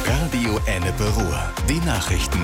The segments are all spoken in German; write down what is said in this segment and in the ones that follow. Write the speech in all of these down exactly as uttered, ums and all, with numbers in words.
Radio Ennepe Ruhr. Die Nachrichten.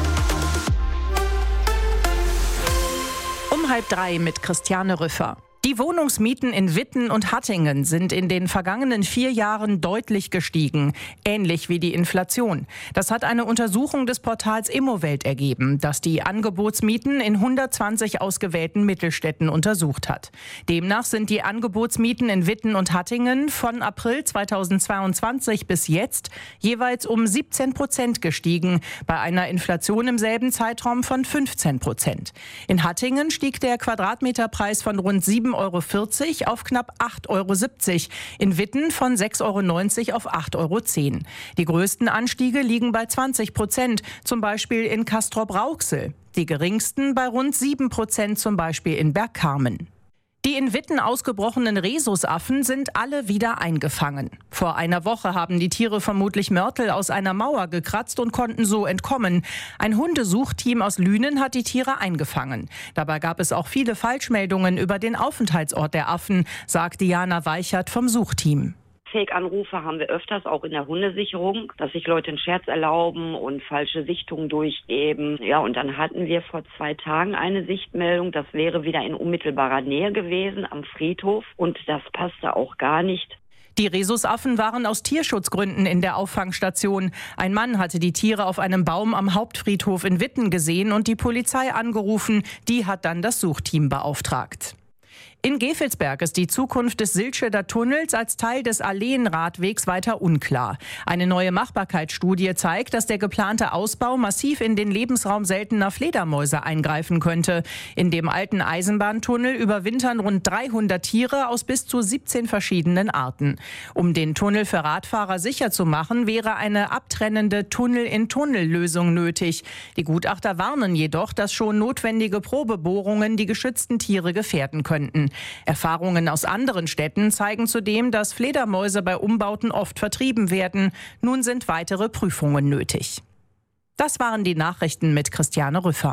Um halb drei mit Christiane Rüffer. Die Wohnungsmieten in Witten und Hattingen sind in den vergangenen vier Jahren deutlich gestiegen, ähnlich wie die Inflation. Das hat eine Untersuchung des Portals Immowelt ergeben, das die Angebotsmieten in hundertzwanzig ausgewählten Mittelstädten untersucht hat. Demnach sind die Angebotsmieten in Witten und Hattingen von April zweitausendzweiundzwanzig bis jetzt jeweils um siebzehn Prozent gestiegen, bei einer Inflation im selben Zeitraum von fünfzehn Prozent. In Hattingen stieg der Quadratmeterpreis von rund sieben Euro vierzig auf knapp acht Euro siebzig, in Witten von sechs Euro neunzig auf acht Euro zehn. Die größten Anstiege liegen bei zwanzig Prozent, zum Beispiel in Castrop-Rauxel. Die geringsten bei rund sieben Prozent, zum Beispiel in Bergkamen. Die in Witten ausgebrochenen Rhesusaffen sind alle wieder eingefangen. Vor einer Woche haben die Tiere vermutlich Mörtel aus einer Mauer gekratzt und konnten so entkommen. Ein Hundesuchteam aus Lünen hat die Tiere eingefangen. Dabei gab es auch viele Falschmeldungen über den Aufenthaltsort der Affen, sagt Diana Weichert vom Suchteam. Fake-Anrufe haben wir öfters, auch in der Hundesicherung, dass sich Leute einen Scherz erlauben und falsche Sichtungen durchgeben. Ja, und dann hatten wir vor zwei Tagen eine Sichtmeldung, das wäre wieder in unmittelbarer Nähe gewesen am Friedhof und das passte auch gar nicht. Die Rhesusaffen waren aus Tierschutzgründen in der Auffangstation. Ein Mann hatte die Tiere auf einem Baum am Hauptfriedhof in Witten gesehen und die Polizei angerufen. Die hat dann das Suchteam beauftragt. In Gevelsberg ist die Zukunft des Siltscheder Tunnels als Teil des Alleenradwegs weiter unklar. Eine neue Machbarkeitsstudie zeigt, dass der geplante Ausbau massiv in den Lebensraum seltener Fledermäuse eingreifen könnte. In dem alten Eisenbahntunnel überwintern rund dreihundert Tiere aus bis zu siebzehn verschiedenen Arten. Um den Tunnel für Radfahrer sicher zu machen, wäre eine abtrennende Tunnel-in-Tunnel-Lösung nötig. Die Gutachter warnen jedoch, dass schon notwendige Probebohrungen die geschützten Tiere gefährden könnten. Erfahrungen aus anderen Städten zeigen zudem, dass Fledermäuse bei Umbauten oft vertrieben werden. Nun sind weitere Prüfungen nötig. Das waren die Nachrichten mit Christiane Rüffer.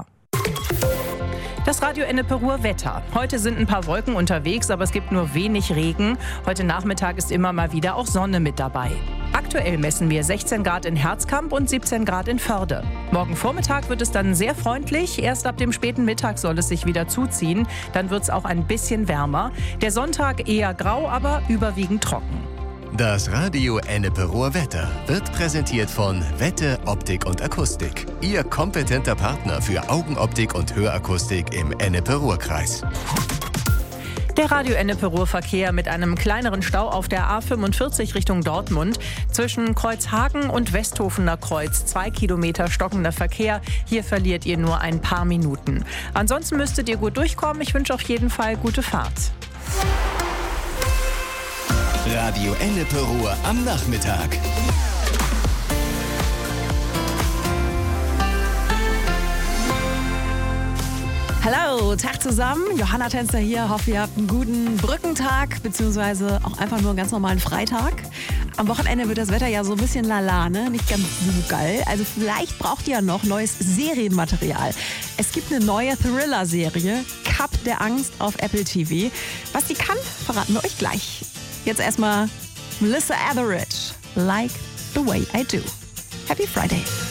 Das Radio Ennepe Ruhr Wetter. Heute sind ein paar Wolken unterwegs, aber es gibt nur wenig Regen. Heute Nachmittag ist immer mal wieder auch Sonne mit dabei. Aktuell messen wir sechzehn Grad in Herzkamp und siebzehn Grad in Förde. Morgen Vormittag wird es dann sehr freundlich. Erst ab dem späten Mittag soll es sich wieder zuziehen. Dann wird es auch ein bisschen wärmer. Der Sonntag eher grau, aber überwiegend trocken. Das Radio Ennepe Ruhr Wetter wird präsentiert von Wette Optik und Akustik. Ihr kompetenter Partner für Augenoptik und Hörakustik im Ennepe Ruhr-Kreis. Der Radio Ennepe Ruhr Verkehr mit einem kleineren Stau auf der A fünfundvierzig Richtung Dortmund. Zwischen Kreuzhagen und Westhofener Kreuz zwei Kilometer stockender Verkehr. Hier verliert ihr nur ein paar Minuten. Ansonsten müsstet ihr gut durchkommen. Ich wünsche auf jeden Fall gute Fahrt. Radio Ennepe Ruhr am Nachmittag. Hallo, Tag zusammen. Johanna Tänzer hier. Hoffe, ihr habt einen guten Brückentag, beziehungsweise auch einfach nur einen ganz normalen Freitag. Am Wochenende wird das Wetter ja so ein bisschen lala, ne? Nicht ganz so geil. Also vielleicht braucht ihr ja noch neues Serienmaterial. Es gibt eine neue Thriller-Serie, Cup der Angst auf Apple T V. Was die kann, verraten wir euch gleich. Jetzt erstmal Melissa Etheridge, Like the Way I Do. Happy Friday.